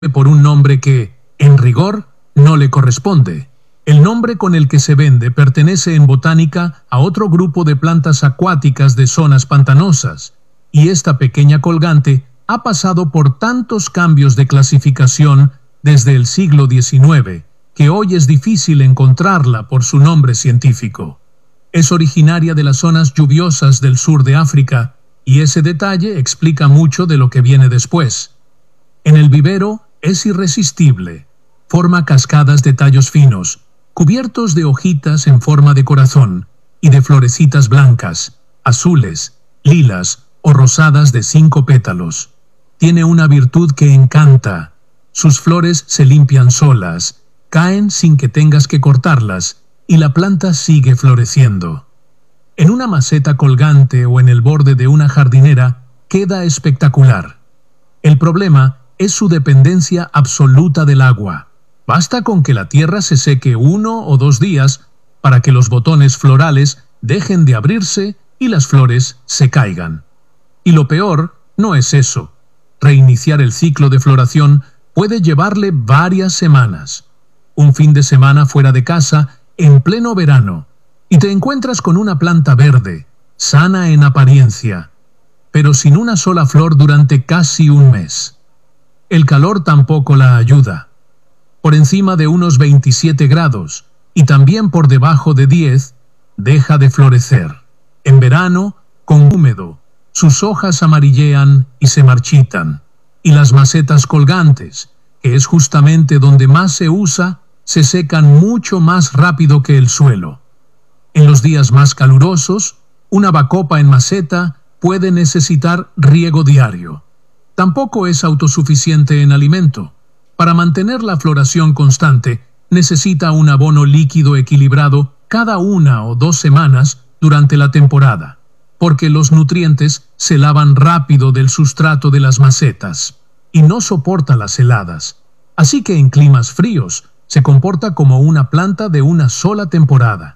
por un nombre que, en rigor, no le corresponde. El nombre con el que se vende pertenece en botánica a otro grupo de plantas acuáticas de zonas pantanosas, y esta pequeña colgante ha pasado por tantos cambios de clasificación desde el siglo XIX, que hoy es difícil encontrarla por su nombre científico. Es originaria de las zonas lluviosas del sur de África, y ese detalle explica mucho de lo que viene después. En el vivero es irresistible. Forma cascadas de tallos finos, cubiertos de hojitas en forma de corazón y de florecitas blancas, azules, lilas o rosadas de 5 pétalos. Tiene una virtud que encanta. Sus flores se limpian solas, caen sin que tengas que cortarlas y la planta sigue floreciendo. En una maceta colgante o en el borde de una jardinera queda espectacular. El problema es su dependencia absoluta del agua. Basta con que la tierra se seque 1 o 2 días para que los botones florales dejen de abrirse y las flores se caigan. Y lo peor no es eso. Reiniciar el ciclo de floración puede llevarle varias semanas. Un fin de semana fuera de casa, en pleno verano, y te encuentras con una planta verde, sana en apariencia, pero sin una sola flor durante casi un mes. El calor tampoco la ayuda. Por encima de unos 27 grados y también por debajo de 10, deja de florecer. En verano, con húmedo, sus hojas amarillean y se marchitan, y las macetas colgantes, que es justamente donde más se usa, se secan mucho más rápido que el suelo. En los días más calurosos, una bacopa en maceta puede necesitar riego diario. Tampoco es autosuficiente en alimento. Para mantener la floración constante, necesita un abono líquido equilibrado cada 1 o 2 semanas durante la temporada, porque los nutrientes se lavan rápido del sustrato de las macetas y no soporta las heladas. Así que en climas fríos se comporta como una planta de una sola temporada.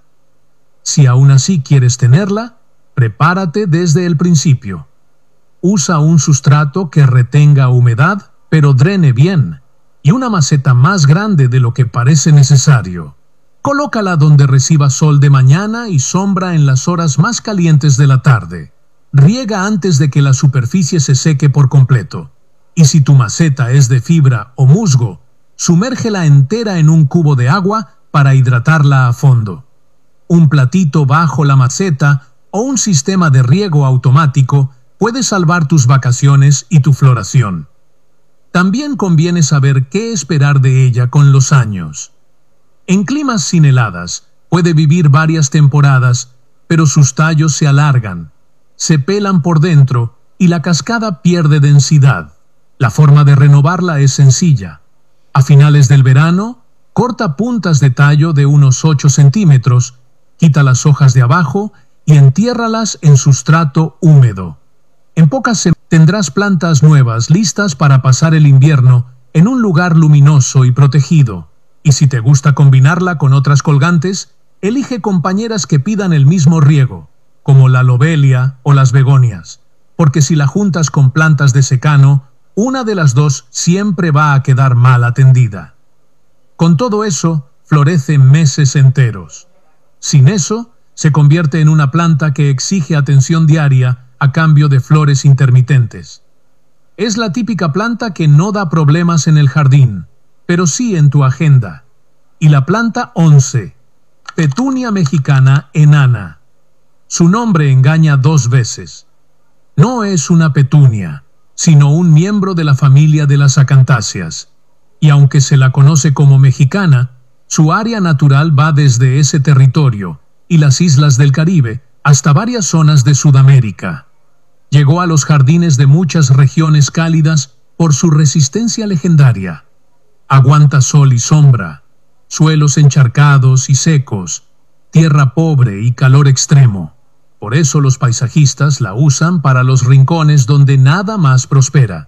Si aún así quieres tenerla, prepárate desde el principio. Usa un sustrato que retenga humedad, pero drene bien, y una maceta más grande de lo que parece necesario. Colócala donde reciba sol de mañana y sombra en las horas más calientes de la tarde. Riega antes de que la superficie se seque por completo. Y si tu maceta es de fibra o musgo, sumérgela entera en un cubo de agua para hidratarla a fondo. Un platito bajo la maceta o un sistema de riego automático puede salvar tus vacaciones y tu floración. También conviene saber qué esperar de ella con los años. En climas sin heladas, puede vivir varias temporadas, pero sus tallos se alargan, se pelan por dentro y la cascada pierde densidad. La forma de renovarla es sencilla. A finales del verano, corta puntas de tallo de unos 8 centímetros, quita las hojas de abajo y entiérralas en sustrato húmedo. En pocas semanas tendrás plantas nuevas listas para pasar el invierno en un lugar luminoso y protegido. Y si te gusta combinarla con otras colgantes, elige compañeras que pidan el mismo riego, como la lobelia o las begonias, porque si la juntas con plantas de secano, una de las dos siempre va a quedar mal atendida. Con todo eso, florece meses enteros. Sin eso, se convierte en una planta que exige atención diaria a cambio de flores intermitentes. Es la típica planta que no da problemas en el jardín, pero sí en tu agenda. Y la planta 11, Petunia mexicana enana. Su nombre engaña 2 veces. No es una petunia, sino un miembro de la familia de las acantáceas. Y aunque se la conoce como mexicana, su área natural va desde ese territorio y las islas del Caribe hasta varias zonas de Sudamérica. Llegó a los jardines de muchas regiones cálidas por su resistencia legendaria. Aguanta sol y sombra, suelos encharcados y secos, tierra pobre y calor extremo. Por eso los paisajistas la usan para los rincones donde nada más prospera.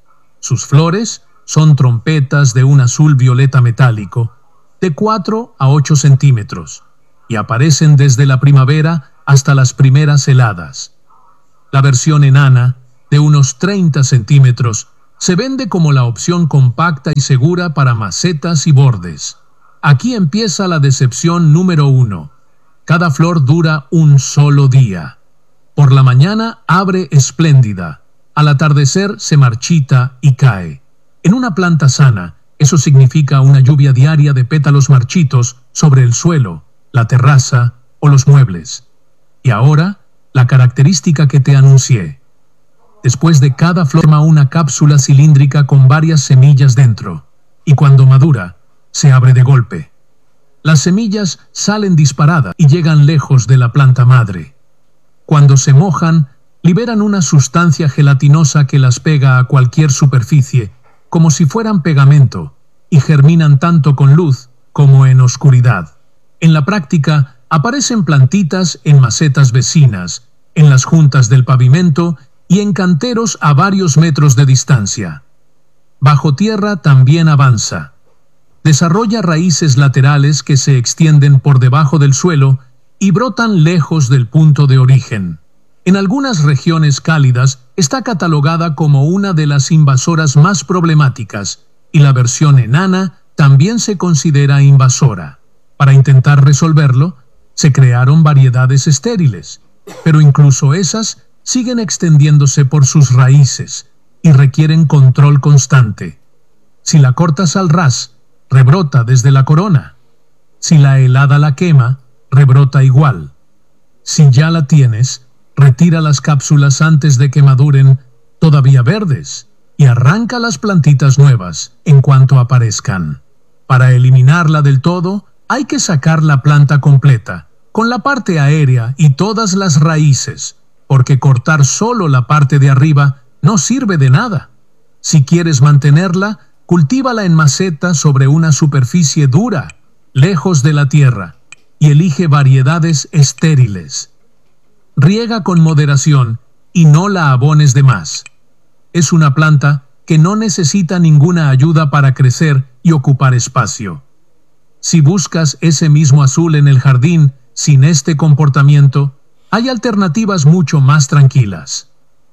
Sus flores son trompetas de un azul violeta metálico, de 4 a 8 centímetros, y aparecen desde la primavera hasta las primeras heladas. La versión enana, de unos 30 centímetros, Se vende como la opción compacta y segura para macetas y bordes. Aquí empieza la decepción número 1. Cada flor dura un solo día. Por la mañana abre espléndida. Al atardecer se marchita y cae. En una planta sana, eso significa una lluvia diaria de pétalos marchitos sobre el suelo, la terraza o los muebles. Y ahora, la característica que te anuncié. Después de cada flor forma una cápsula cilíndrica con varias semillas dentro, y cuando madura, se abre de golpe. Las semillas salen disparadas y llegan lejos de la planta madre. Cuando se mojan, liberan una sustancia gelatinosa que las pega a cualquier superficie, como si fueran pegamento, y germinan tanto con luz como en oscuridad. En la práctica, aparecen plantitas en macetas vecinas, en las juntas del pavimento y en canteros a varios metros de distancia. Bajo tierra también avanza. Desarrolla raíces laterales que se extienden por debajo del suelo y brotan lejos del punto de origen. En algunas regiones cálidas está catalogada como una de las invasoras más problemáticas y la versión enana también se considera invasora. Para intentar resolverlo, se crearon variedades estériles, pero incluso esas siguen extendiéndose por sus raíces y requieren control constante. Si la cortas al ras, rebrota desde la corona. Si la helada la quema, rebrota igual. Si ya la tienes, retira las cápsulas antes de que maduren, todavía verdes, y arranca las plantitas nuevas en cuanto aparezcan. Para eliminarla del todo, hay que sacar la planta completa, con la parte aérea y todas las raíces, porque cortar solo la parte de arriba no sirve de nada. Si quieres mantenerla, cultívala en maceta sobre una superficie dura, lejos de la tierra, y elige variedades estériles. Riega con moderación y no la abones de más. Es una planta que no necesita ninguna ayuda para crecer y ocupar espacio. Si buscas ese mismo azul en el jardín sin este comportamiento, hay alternativas mucho más tranquilas.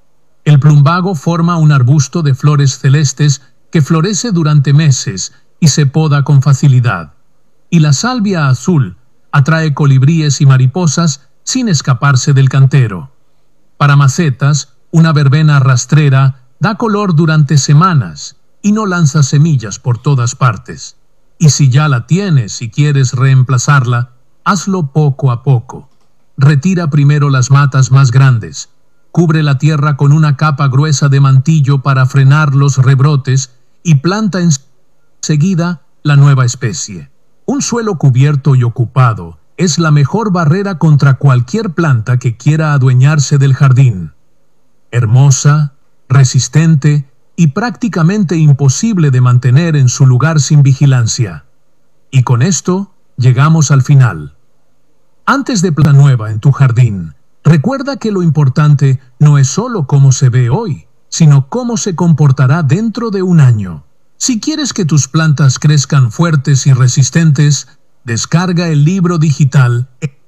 El plumbago forma un arbusto de flores celestes que florece durante meses y se poda con facilidad. Y la salvia azul atrae colibríes y mariposas sin escaparse del cantero. Para macetas, una verbena rastrera da color durante semanas y no lanza semillas por todas partes. Y si ya la tienes y quieres reemplazarla, hazlo poco a poco. Retira primero las matas más grandes. Cubre la tierra con una capa gruesa de mantillo para frenar los rebrotes y planta enseguida la nueva especie. Un suelo cubierto y ocupado es la mejor barrera contra cualquier planta que quiera adueñarse del jardín. Hermosa, resistente y prácticamente imposible de mantener en su lugar sin vigilancia. Y con esto llegamos al final. Antes de planta nueva en tu jardín, recuerda que lo importante no es solo cómo se ve hoy, sino cómo se comportará dentro de un año. Si quieres que tus plantas crezcan fuertes y resistentes, descarga el libro digital